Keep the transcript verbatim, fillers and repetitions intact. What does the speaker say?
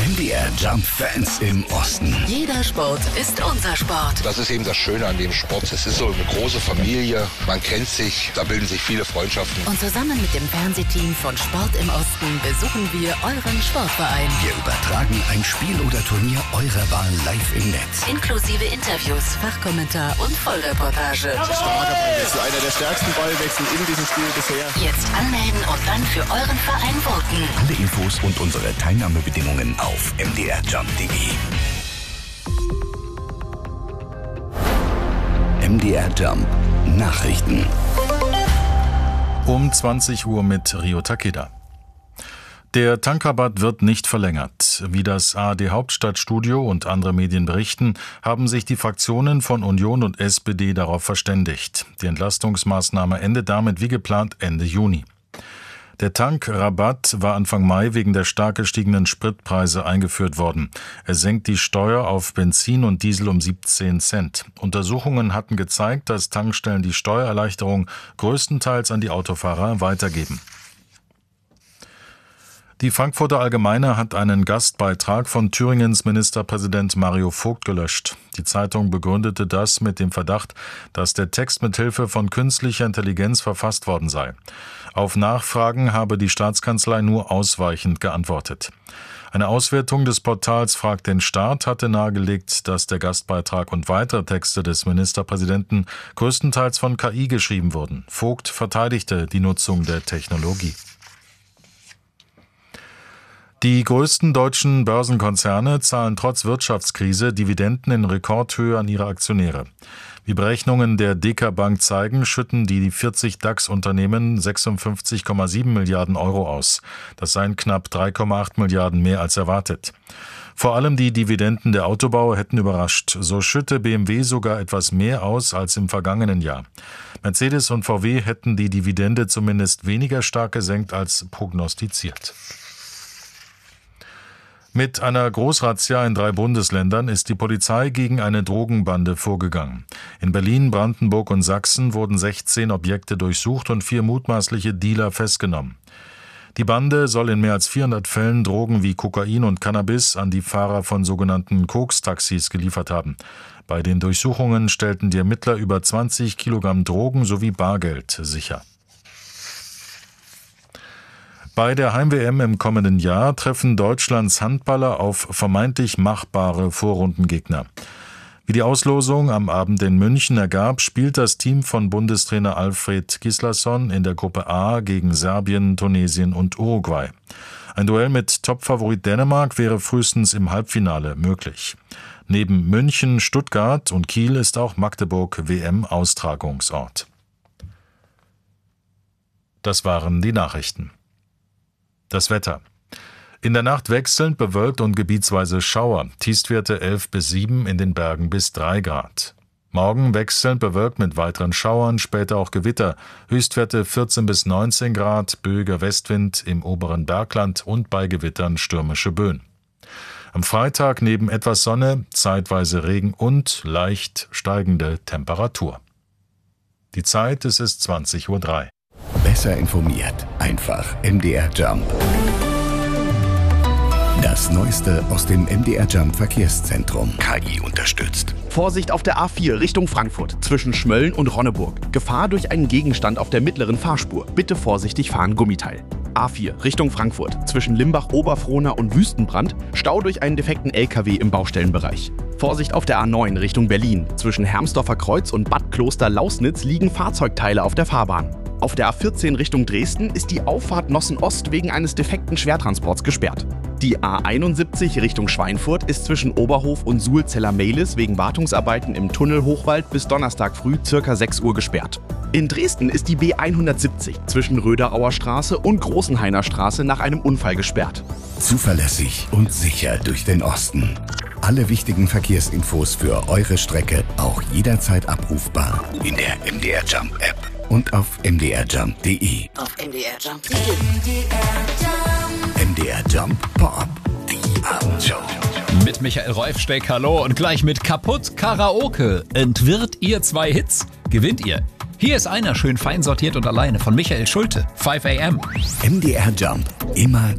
M D R Jump Fans im Osten. Jeder Sport ist unser Sport. Das ist eben das Schöne an dem Sport. Es ist so eine große Familie. Man kennt sich, da bilden sich viele Freundschaften. Und zusammen mit dem Fernsehteam von Sport im Osten besuchen wir euren Sportverein. Wir übertragen ein Spiel oder Turnier eurer Wahl live im Netz. Inklusive Interviews, Fachkommentar und Vollreportage. Starker Ballwechsel, einer der stärksten Ballwechsel in diesem Spiel bisher. Jetzt anmelden und dann für euren Verein voten. Alle Infos und unsere Teilnahmebedingungen auf m d r jump punkt d e. M D R Jump Nachrichten. Um zwanzig Uhr mit Rio Takeda. Der Tankrabatt wird nicht verlängert. Wie das A R D Hauptstadtstudio und andere Medien berichten, haben sich die Fraktionen von Union und S P D darauf verständigt. Die Entlastungsmaßnahme endet damit wie geplant Ende Juni. Der Tankrabatt war Anfang Mai wegen der stark gestiegenen Spritpreise eingeführt worden. Er senkt die Steuer auf Benzin und Diesel um siebzehn Cent. Untersuchungen hatten gezeigt, dass Tankstellen die Steuererleichterung größtenteils an die Autofahrer weitergeben. Die Frankfurter Allgemeine hat einen Gastbeitrag von Thüringens Ministerpräsident Mario Vogt gelöscht. Die Zeitung begründete das mit dem Verdacht, dass der Text mit Hilfe von künstlicher Intelligenz verfasst worden sei. Auf Nachfragen habe die Staatskanzlei nur ausweichend geantwortet. Eine Auswertung des Portals Frag den Staat hatte nahegelegt, dass der Gastbeitrag und weitere Texte des Ministerpräsidenten größtenteils von K I geschrieben wurden. Vogt verteidigte die Nutzung der Technologie. Die größten deutschen Börsenkonzerne zahlen trotz Wirtschaftskrise Dividenden in Rekordhöhe an ihre Aktionäre. Wie Berechnungen der D K Bank zeigen, schütten die vierzig DAX-Unternehmen sechsundfünfzig Komma sieben Milliarden Euro aus. Das seien knapp drei Komma acht Milliarden mehr als erwartet. Vor allem die Dividenden der Autobauer hätten überrascht. So schütte B M W sogar etwas mehr aus als im vergangenen Jahr. Mercedes und V W hätten die Dividende zumindest weniger stark gesenkt als prognostiziert. Mit einer Großrazzia in drei Bundesländern ist die Polizei gegen eine Drogenbande vorgegangen. In Berlin, Brandenburg und Sachsen wurden sechzehn Objekte durchsucht und vier mutmaßliche Dealer festgenommen. Die Bande soll in mehr als vierhundert Fällen Drogen wie Kokain und Cannabis an die Fahrer von sogenannten Koks-Taxis geliefert haben. Bei den Durchsuchungen stellten die Ermittler über zwanzig Kilogramm Drogen sowie Bargeld sicher. Bei der Heim-W M im kommenden Jahr treffen Deutschlands Handballer auf vermeintlich machbare Vorrundengegner. Wie die Auslosung am Abend in München ergab, spielt das Team von Bundestrainer Alfred Gislason in der Gruppe A gegen Serbien, Tunesien und Uruguay. Ein Duell mit Topfavorit Dänemark wäre frühestens im Halbfinale möglich. Neben München, Stuttgart und Kiel ist auch Magdeburg W M-Austragungsort. Das waren die Nachrichten. Das Wetter. In der Nacht wechselnd bewölkt und gebietsweise Schauer. Tiefstwerte elf bis sieben, in den Bergen bis drei Grad. Morgen wechselnd bewölkt mit weiteren Schauern, später auch Gewitter. Höchstwerte vierzehn bis neunzehn Grad, böiger Westwind im oberen Bergland und bei Gewittern stürmische Böen. Am Freitag neben etwas Sonne, zeitweise Regen und leicht steigende Temperatur. Die Zeit, es ist zwanzig Uhr drei. Besser informiert. Einfach M D R Jump. Das Neueste aus dem M D R Jump Verkehrszentrum. K I unterstützt. Vorsicht auf der A vier Richtung Frankfurt zwischen Schmölln und Ronneburg. Gefahr durch einen Gegenstand auf der mittleren Fahrspur. Bitte vorsichtig fahren, Gummiteil. A vier Richtung Frankfurt zwischen Limbach-Oberfrohna und Wüstenbrand. Stau durch einen defekten L K W im Baustellenbereich. Vorsicht auf der A neun Richtung Berlin. Zwischen Hermsdorfer Kreuz und Bad Kloster-Lausnitz liegen Fahrzeugteile auf der Fahrbahn. Auf der A vierzehn Richtung Dresden ist die Auffahrt Nossen-Ost wegen eines defekten Schwertransports gesperrt. Die A einundsiebzig Richtung Schweinfurt ist zwischen Oberhof und Suhlzeller-Mehlis wegen Wartungsarbeiten im Tunnel Hochwald bis Donnerstag früh ca. sechs Uhr gesperrt. In Dresden ist die B hundertsiebzig zwischen Röderauer Straße und Großenhainer Straße nach einem Unfall gesperrt. Zuverlässig und sicher durch den Osten. Alle wichtigen Verkehrsinfos für eure Strecke auch jederzeit abrufbar in der M D R Jump App und auf m d r jump punkt d e. Auf M D R Jump punkt de. M D R Jump Pop, die Abendshow. Mit Michael Reufsteck, hallo, und gleich mit Kaputt Karaoke. Entwirrt ihr zwei Hits, gewinnt ihr. Hier ist einer schön fein sortiert und alleine von Michael Schulte, fünf a m. M D R Jump, immer